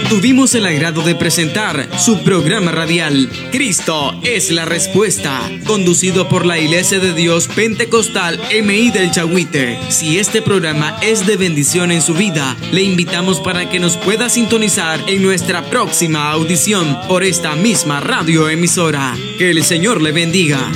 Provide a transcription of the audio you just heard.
tuvimos el agrado de presentar su programa radial Cristo es la Respuesta, conducido por la Iglesia de Dios Pentecostal MI del Chagüite. Si este programa es de bendición en su vida, le invitamos para que nos pueda sintonizar en nuestra próxima audición por esta misma radioemisora. Que el Señor le bendiga.